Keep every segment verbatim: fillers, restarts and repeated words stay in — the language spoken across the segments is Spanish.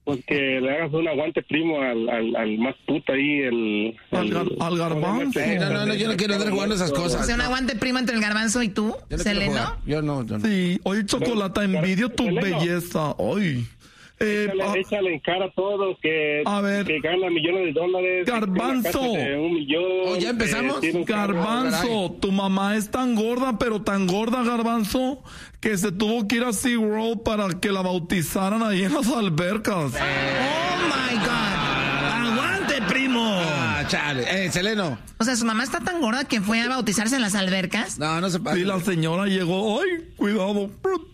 Pues que le hagas un aguante primo al, al, al más puto ahí, el... Al, el gar, al garbanzo. Eh, no, no, no, yo no quiero andar jugando esas cosas. O sea, un no. aguante primo entre el garbanzo y tú, Yo no Seleno. Yo no, yo no. Sí, oye, Chocolata, envidio tu Seleno. belleza. Ay. Eh, Échale, ah, échale en cara a todos que, A ver. que gana millones de dólares. Garbanzo. que tiene una casa de un millón, Oh, ¿ya empezamos? que tiene un carro. Garbanzo, tu mamá es tan gorda, pero tan gorda, Garbanzo, que se tuvo que ir a SeaWorld para que la bautizaran ahí en las albercas. Oh my God. Aguante, primo. Ah, chale. Eh, Seleno. O sea, su mamá está tan gorda que fue a bautizarse en las albercas. No, no se pasa. Sí, la señora llegó. Ay, cuidado.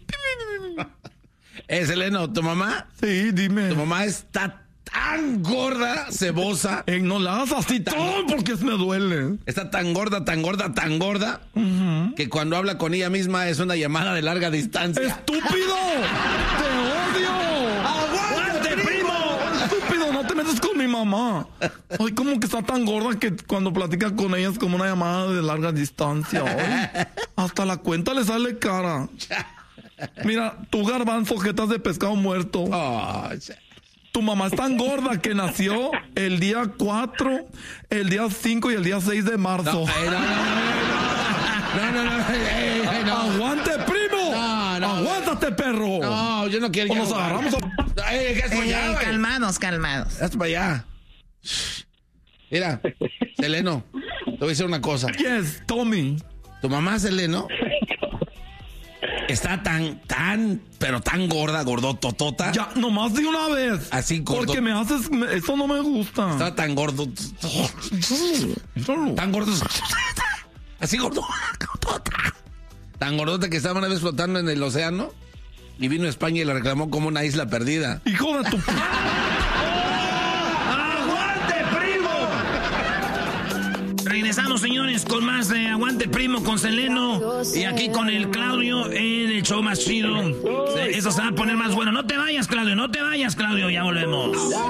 Eh, Seleno, ¿tu mamá? Sí, dime. Tu mamá está tan gorda, cebosa. Eh, no la hagas así todo porque me duele. Está tan gorda, tan gorda, tan gorda, uh-huh, que cuando habla con ella misma es una llamada de larga distancia. ¡Estúpido! ¡Te odio! ¡Aguante, primo! ¡Estúpido! No te metas con mi mamá. Ay, como que está tan gorda que cuando platica con ella es como una llamada de larga distancia. Ay, hasta la cuenta le sale cara. Mira, tu Garbanzo, jetas de pescado muerto. Oh, tu mamá es tan gorda que nació el día cuatro, el día cinco y el día seis de marzo. No, eh, no, no, no, no, no, no, eh, eh, no. ¡Aguante, primo! No, no, ¡Aguántate, perro! No, yo no quiero. O nos agarramos a... Eh, ¿qué es para allá, Eh, güey? calmados, calmados. Haz para allá. Mira, Seleno, te voy a decir una cosa. Yes, Tommy. Tu mamá, Seleno, está tan, tan, pero tan gorda, gordototota. Ya, nomás de una vez. Así gordo. Porque me haces... me- eso no me gusta. Está tan gordo. Tan gordo. Así gordo. Tan gordota que estaba una vez flotando en el océano y vino a España y la reclamó como una isla perdida. Hijo de tu... ¡Aguante, primo! Regresamos, señores, con más de Aguante, primo, con Seleno. Y aquí con el Claudio en el show más chido. Eso se va a poner más bueno. No te vayas, Claudio, no te vayas, Claudio. Ya volvemos.